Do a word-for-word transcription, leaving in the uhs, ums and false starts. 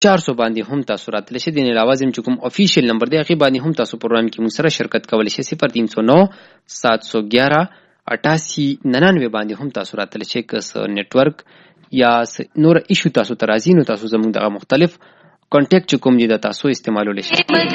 چار سو باندې هم تاسو راتلی شئ. دین علاوه زم چې کوم افیشیل نمبر دی هغې باندې هم تاسو پروګرام کې موږ سره شرکت کولی شئ. صفر تین سو نو سات سو گیارہ اٹاسی ننانوے باندې هم تاسو راتلی شئ. که څه نیټورک یا نور ایشو تاسو ته راځي نو تاسو زموږ دغه مختلف کانټیکټ چې کوم دي د تاسو استعمالولی شئ.